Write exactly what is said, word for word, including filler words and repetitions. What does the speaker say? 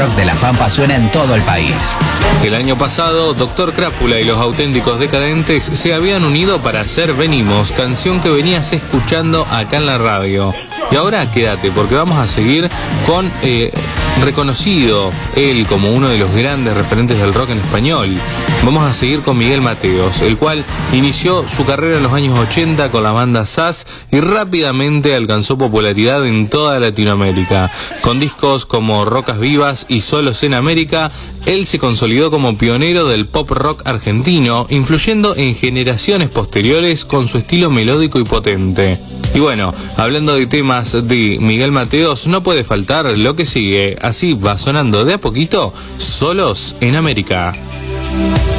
rock de La Pampa suena en todo el país. El año pasado, Doctor Crápula y los Auténticos Decadentes se habían unido para hacer Venimos, canción que venías escuchando acá en la radio. Y ahora quédate, porque vamos a seguir con eh, reconocido él como uno de los grandes referentes del rock en español. Vamos a seguir con Miguel Mateos, el cual inició su carrera en los años ochenta con la banda Sass y rápidamente alcanzó popularidad en toda Latinoamérica. Con discos como Rocas Vivas y Solos en América, él se consolidó como pionero del pop rock argentino, influyendo en generaciones posteriores con su estilo melódico y potente. Y bueno, hablando de temas de Miguel Mateos, no puede faltar lo que sigue. Así va sonando de a poquito, Solos en América.